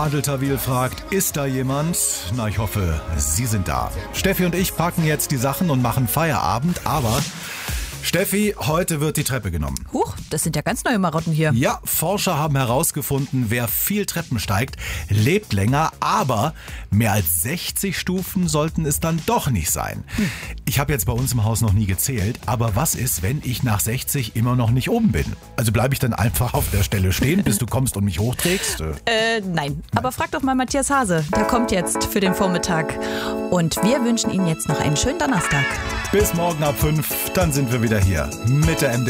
Madeltawil fragt, ist da jemand? Na, ich hoffe, Sie sind da. Steffi und ich packen jetzt die Sachen und machen Feierabend, aber Steffi, heute wird die Treppe genommen. Huch, das sind ja ganz neue Marotten hier. Ja, Forscher haben herausgefunden, wer viel Treppen steigt, lebt länger, aber mehr als 60 Stufen sollten es dann doch nicht sein. Ich habe jetzt bei uns im Haus noch nie gezählt, aber was ist, wenn ich nach 60 immer noch nicht oben bin? Also bleibe ich dann einfach auf der Stelle stehen, bis du kommst und mich hochträgst? Nein. Aber frag doch mal Matthias Hase. Der kommt jetzt für den Vormittag. Und wir wünschen Ihnen jetzt noch einen schönen Donnerstag. Bis morgen ab 5, dann sind wir wieder hier mit der